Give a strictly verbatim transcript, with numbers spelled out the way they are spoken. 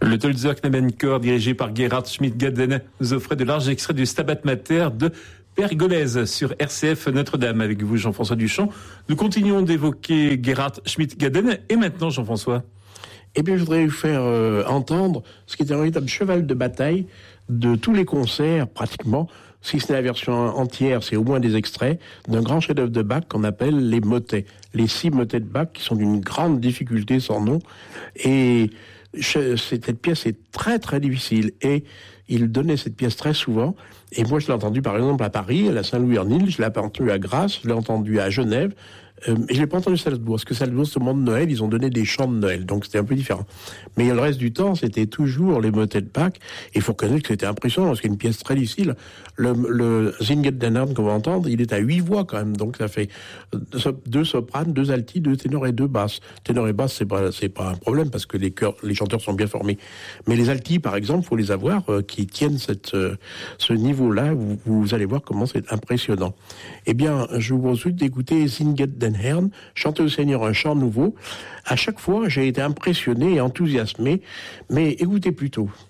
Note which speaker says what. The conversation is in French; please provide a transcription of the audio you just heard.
Speaker 1: Le Tolzer Knabenchor, dirigé par Gerhard Schmidt-Gaden, nous offrait de larges extraits du Stabat Mater de Pergolèse sur R C F Notre-Dame. Avec vous, Jean-François Duchamp. Nous continuons d'évoquer Gerhard Schmidt-Gaden. Et maintenant, Jean-François?
Speaker 2: Eh bien, je voudrais vous faire euh, entendre ce qui est un véritable cheval de bataille de tous les concerts, pratiquement. Si ce n'est la version entière, c'est au moins des extraits d'un grand chef-d'œuvre de Bach qu'on appelle les motets. Les six motets de Bach qui sont d'une grande difficulté sans nom. Et cette pièce est très très difficile. Et il donnait cette pièce très souvent. Et moi, je l'ai entendu par exemple à Paris, à la Saint-Louis-en-Île, je l'ai entendu à Grasse, je l'ai entendu à Genève. Euh, et je l'ai pas entendu à Salzbourg, parce que Salzbourg, c'est au moment de Noël, ils ont donné des chants de Noël, donc c'était un peu différent. Mais le reste du temps, c'était toujours les motets de Bach, et il faut reconnaître que c'était impressionnant, parce qu'il y a une pièce très difficile. Le, le Singet den Herrn qu'on va entendre, il est à huit voix quand même, donc ça fait deux sopranes, deux altis, deux ténors et deux basses. Ténors et basses, c'est pas, c'est pas un problème, parce que les chœurs, les chanteurs sont bien formés. Mais les altis, par exemple, faut les avoir, euh, qui tiennent cette, euh, ce niveau-là, vous, vous allez voir comment c'est impressionnant. Eh bien, je vous propose d'écouter Singet den Herrn, chanter au Seigneur un chant nouveau. À chaque fois, j'ai été impressionné et enthousiasmé, mais écoutez plutôt.